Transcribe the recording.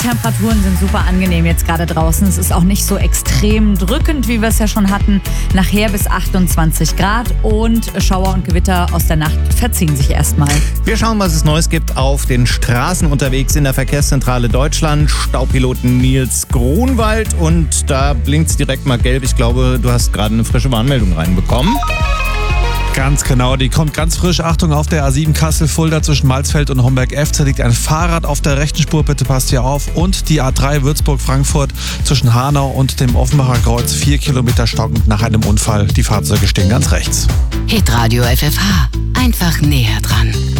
Temperaturen sind super angenehm jetzt gerade draußen. Es ist auch nicht so extrem drückend, wie wir es ja schon hatten. Nachher bis 28 Grad und Schauer und Gewitter aus der Nacht verziehen sich erstmal. Wir schauen, was es Neues gibt auf den Straßen unterwegs in der Verkehrszentrale Deutschland. Staupiloten Nils Grunwald, und da blinkt es direkt mal gelb. Ich glaube, du hast gerade eine frische Warnmeldung reinbekommen. Ganz genau, die kommt ganz frisch. Achtung, auf der A7 Kassel-Fulda zwischen Malsfeld und Homberg-Efze liegt ein Fahrrad auf der rechten Spur, bitte passt hier auf. Und die A3 Würzburg-Frankfurt zwischen Hanau und dem Offenbacher Kreuz 4 Kilometer stockend nach einem Unfall. Die Fahrzeuge stehen ganz rechts. Hitradio FFH, einfach näher dran.